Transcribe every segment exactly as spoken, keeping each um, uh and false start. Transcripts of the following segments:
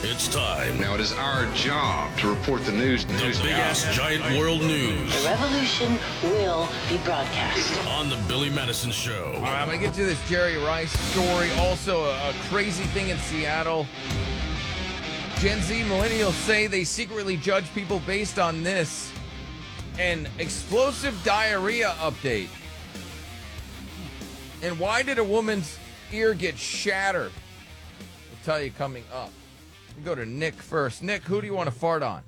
It's time. Now it is our job to report the news. The news big ass giant world news The revolution will be broadcast. on the Billy Madison Show. All right, I'm going to get to this Jerry Rice story. Also, a, a crazy thing in Seattle. Gen Z millennials say they secretly judge people based on this. An explosive diarrhea update. And why did a woman's ear get shattered? I'll tell you coming up. We'll go to Nick first. Nick, who do you want to fart on?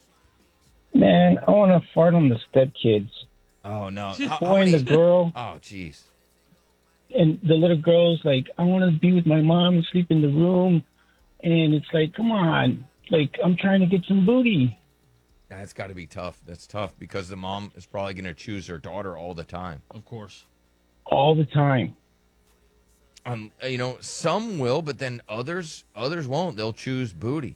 Man, I want to fart on the stepkids. Oh, no. Boy and the girl. Oh, jeez. And the little girl's like, I want to be with my mom and sleep in the room. And it's like, come on. Like, I'm trying to get some booty. That's got to be tough. That's tough because the mom is probably going to choose her daughter all the time. Of course. All the time. Um, you know, some will, but then others others won't. They'll choose booty.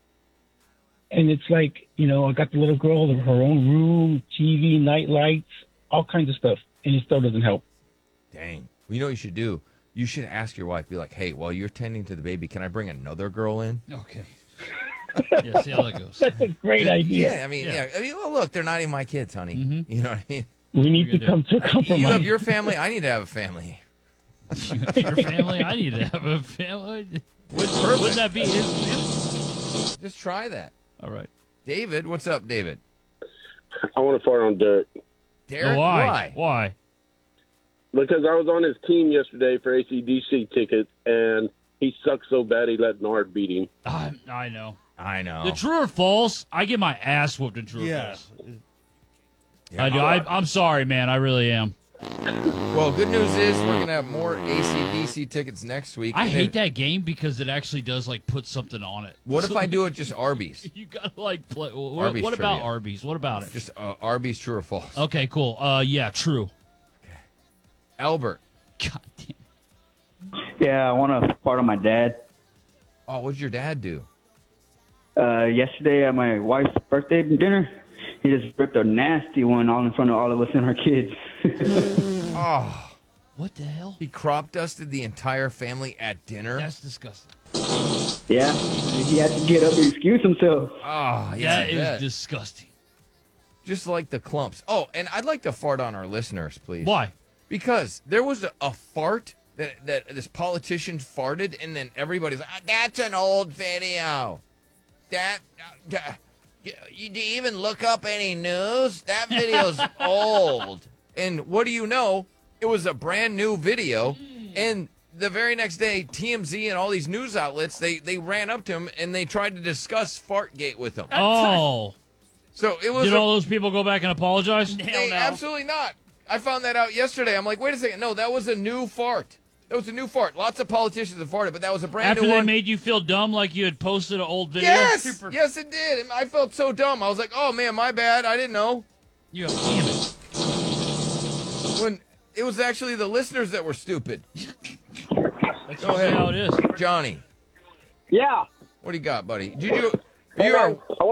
And it's like, you know, I got the little girl, her own room, T V, night lights, all kinds of stuff. And it still doesn't help. Dang. Well, you know what you should do? You should ask your wife, be like, hey, while you're tending to the baby, can I bring another girl in? Okay. Yeah, see how that goes. That's a great idea. Yeah, I mean, yeah. Yeah. I mean, well, look, they're not even my kids, honey. Mm-hmm. You know what I mean? We need You're to gonna come to a compromise. You have your family. I need to have a family. Your family? I need to have a family. Would, wouldn't that be his? his? Just try that. All right. David, what's up, David? I want to fart on Dirk Derek, why? why? Why? because I was on his team yesterday for A C D C tickets, and he sucked so bad he let Nard beat him. I, I know. I know. The true or false, I get my ass whooped in true or false. Yeah. I do. I, I'm sorry, man. I really am. Well, good news is we're going to have more A C D C tickets next week. I And hate then- that game because it actually does, like, put something on it. What if So I do it just Arby's? You got to, like, play. What, Arby's what about trivia. Arby's? What about it? Just uh, Arby's, true or false? Okay, cool. Uh, Yeah, true. Albert. God damn. Yeah, I want to fart on my dad. Oh, what did your dad do? Uh, yesterday at my wife's birthday dinner, he just ripped a nasty one all in front of all of us and our kids. Oh, What the hell? he crop dusted the entire family at dinner? That's disgusting. Yeah, he had to get up and excuse himself. Oh, yeah. That I is bet. disgusting. Just like the clumps. Oh, and I'd like to fart on our listeners, please. Why? Because there was a, a fart that, that this politician farted, and then everybody's like, "Ah, that's an old video. That, uh, uh, you, you, do you even look up any news? That video's old." And what do you know? It was a brand new video, and the very next day, T M Z and all these news outlets, they, they ran up to him, and they tried to discuss Fartgate with him. Oh. So it was Did a- all those people go back and apologize? They- absolutely not. I found that out yesterday. I'm like, wait a second. No, that was a new fart. That was a new fart. Lots of politicians have farted, but that was a brand After new they one. made you feel dumb like you had posted an old video? yes, Super- yes, it did. And I felt so dumb. I was like, oh man, my bad. I didn't know. You go, damn it. When it was actually the listeners that were stupid. That's Go usually ahead. how it is. Johnny, Yeah. what do you got, buddy? Did you? Hey, You are. man, I